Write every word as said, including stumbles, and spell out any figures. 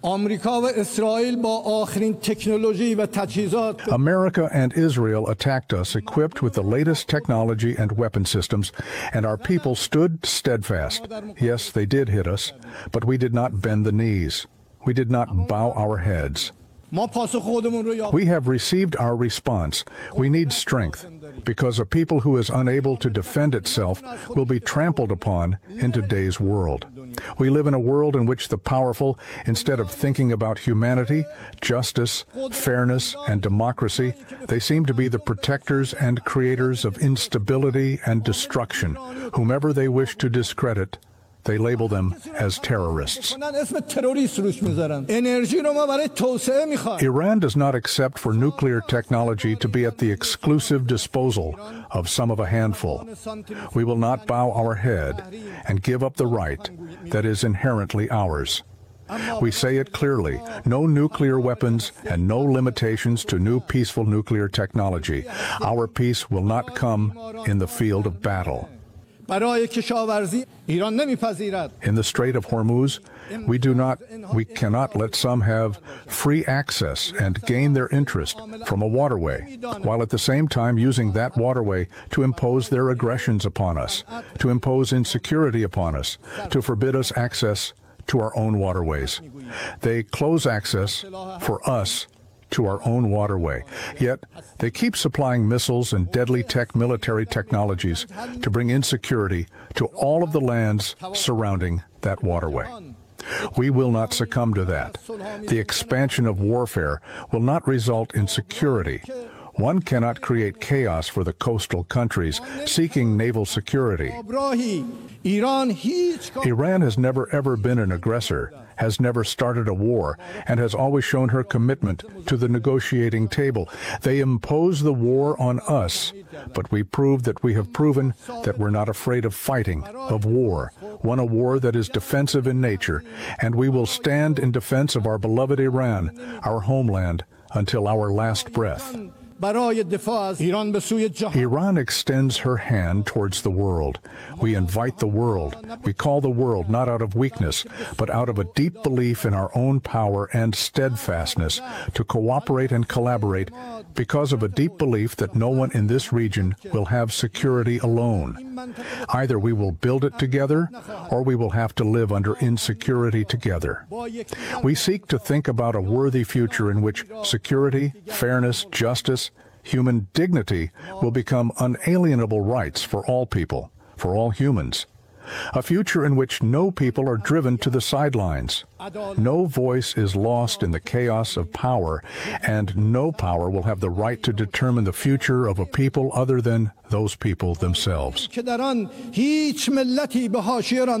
America and Israel attacked us equipped with the latest technology and weapon systems, and our people stood steadfast. Yes, they did hit us, but we did not bend the knees. We did not bow our heads. We have received our response. We need strength, because a people who is unable to defend itself will be trampled upon in today's world. We live in a world in which the powerful, instead of thinking about humanity, justice, fairness, and democracy, they seem to be the protectors and creators of instability and destruction. Whomever they wish to discredit, they label them as terrorists. Iran does not accept for nuclear technology to be at the exclusive disposal of some of a handful. We will not bow our head and give up the right that is inherently ours. We say it clearly, no nuclear weapons and no limitations to new peaceful nuclear technology. Our peace will not come in the field of battle. In the Strait of Hormuz, we do not, we cannot let some have free access and gain their interest from a waterway, while at the same time using that waterway to impose their aggressions upon us, to impose insecurity upon us, to forbid us access to our own waterways. They close access for us to our own waterway. Yet, they keep supplying missiles and deadly tech military technologies to bring insecurity to all of the lands surrounding that waterway. We will not succumb to that. The expansion of warfare will not result in security. One cannot create chaos for the coastal countries seeking naval security. Iran has never ever been an aggressor, has never started a war, and has always shown her commitment to the negotiating table. They impose the war on us, but we prove that we have proven that we're not afraid of fighting, of war, won a war that is defensive in nature, and we will stand in defense of our beloved Iran, our homeland, until our last breath. Iran extends her hand towards the world. We invite the world. We call the world not out of weakness, but out of a deep belief in our own power and steadfastness to cooperate and collaborate because of a deep belief that no one in this region will have security alone. Either we will build it together, or we will have to live under insecurity together. We seek to think about a worthy future in which security, fairness, justice, human dignity will become unalienable rights for all people, for all humans. A future in which no people are driven to the sidelines. No voice is lost in the chaos of power, and no power will have the right to determine the future of a people other than those people themselves.